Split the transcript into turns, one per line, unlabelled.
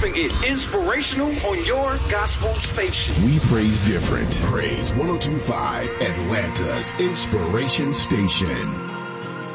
keeping it inspirational on your gospel station.
We praise different. Praise 102.5, Atlanta's Inspiration Station.